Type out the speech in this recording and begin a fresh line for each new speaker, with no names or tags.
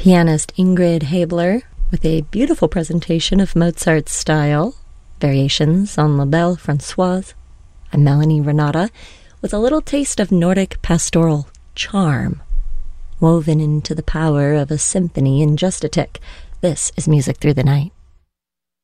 Pianist Ingrid Haebler with a beautiful presentation of Mozart's style, variations on La Belle Françoise. I'm Melanie Renata with a little taste of Nordic pastoral charm, woven into the power of a symphony in just a tick. This is Music Through the Night.